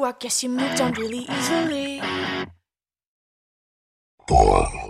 I guess you moved on really easily. Ball.